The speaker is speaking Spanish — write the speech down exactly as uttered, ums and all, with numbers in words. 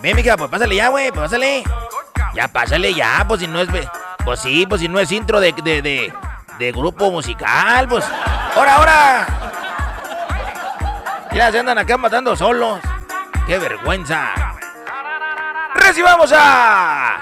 Ven, mija, pues pásale ya, güey, pues pásale. Ya, pásale ya, pues si no es... Pues sí, pues si no es intro de, de, de, de grupo musical, pues... ¡Hora, hora! Ya se andan acá matando solos. ¡Qué vergüenza! ¡Recibamos a...